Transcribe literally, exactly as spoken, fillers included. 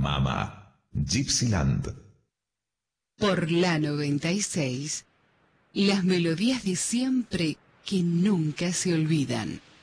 Mama, Gypsyland. Por la noventa y seis, las melodías de siempre que nunca se olvidan.